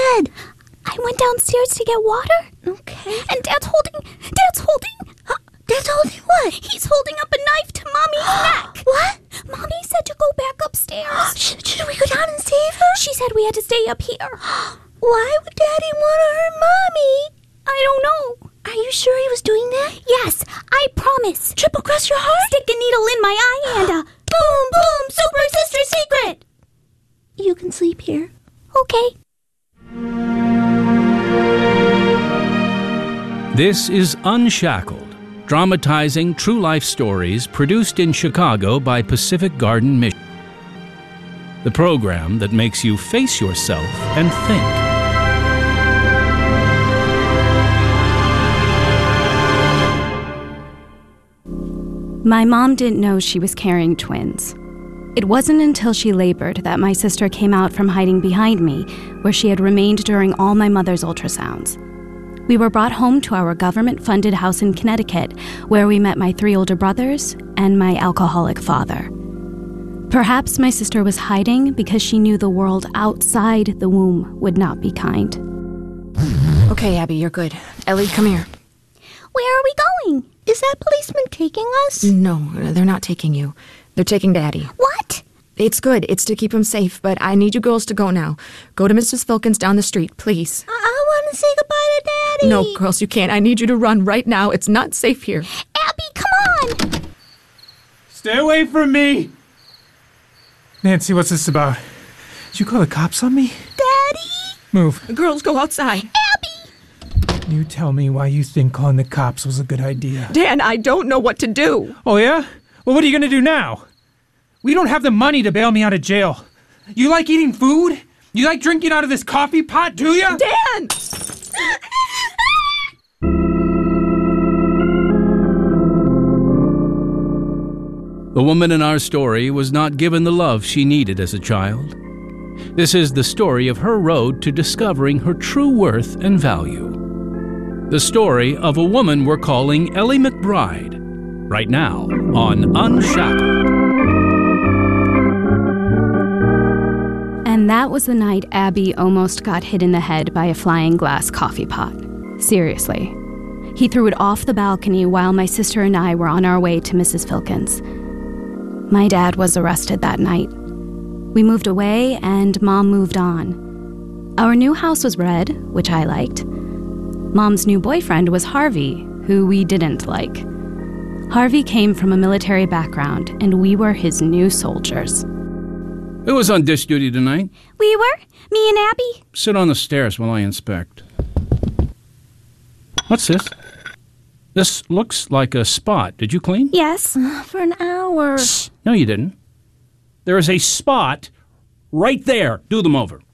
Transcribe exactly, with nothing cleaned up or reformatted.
did? I went downstairs to get water. Okay. And Dad's holding... Dad's holding... Huh? Dad's holding what? He's holding up a knife to Mommy's neck. What? Mommy said to go back upstairs. Should, should we go down and save her? She said we had to stay up here. Why would Daddy want to hurt Mommy? I don't know. Are you sure he was doing that? Yes, I promise. Triple cross your heart? Stick a needle in my eye and a... boom, boom, super sister secret. You can sleep here. Okay. This is Unshackled, dramatizing true life stories produced in Chicago by Pacific Garden Mission. The program that makes you face yourself and think. My mom didn't know she was carrying twins. It wasn't until she labored that my sister came out from hiding behind me, where she had remained during all my mother's ultrasounds. We were brought home to our government-funded house in Connecticut, where we met my three older brothers and my alcoholic father. Perhaps my sister was hiding because she knew the world outside the womb would not be kind. Okay, Abby, you're good. Ellie, come here. Where are we going? Is that policeman taking us? No, they're not taking you. They're taking Daddy. What? It's good. It's to keep him safe, but I need you girls to go now. Go to Missus Filkins down the street, please. I, I want to say goodbye to Daddy. No, girls, you can't. I need you to run right now. It's not safe here. Abby, come on! Stay away from me! Nancy, what's this about? Did you call the cops on me? Daddy! Move. Girls, go outside. Abby! You tell me why you think calling the cops was a good idea. Dan, I don't know what to do. Oh, yeah? Well, what are you going to do now? We don't have the money to bail me out of jail. You like eating food? You like drinking out of this coffee pot, do you? Dan! The woman in our story was not given the love she needed as a child. This is the story of her road to discovering her true worth and value. The story of a woman we're calling Ellie McBride, right now on Unshackled. And that was the night Abby almost got hit in the head by a flying glass coffee pot. Seriously. He threw it off the balcony while my sister and I were on our way to Missus Filkins. My dad was arrested that night. We moved away and Mom moved on. Our new house was red, which I liked. Mom's new boyfriend was Harvey, who we didn't like. Harvey came from a military background, and we were his new soldiers. Who was on dish duty tonight? We were? Me and Abby? Sit on the stairs while I inspect. What's this? This looks like a spot. Did you clean? Yes. For an hour. No, you didn't. There is a spot right there. Do them over.